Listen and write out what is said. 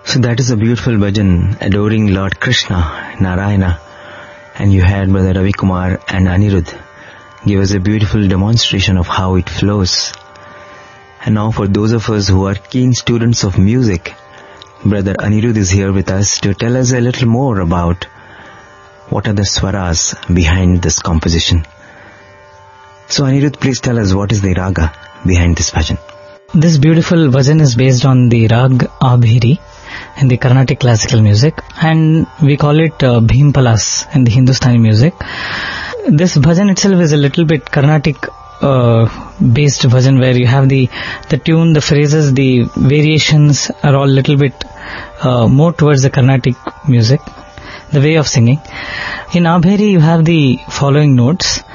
So that is a beautiful bhajan adoring Lord Krishna, Narayana. And you had Brother Ravi Kumar and Anirudh give us a beautiful demonstration of how it flows. And now for those of us who are keen students of music, Brother Anirudh is here with us to tell us a little more about what are the swaras behind this composition. So Anirudh, please tell us what is the raga behind this bhajan. This beautiful bhajan is based on the rag Abhiri in the Carnatic classical music, and we call it Bhimpalas in the Hindustani music. This bhajan itself is a little bit Carnatic based bhajan, where you have the tune, the phrases, the variations are all little bit more towards the Carnatic music, the way of singing. In Abhiri you have the following notes: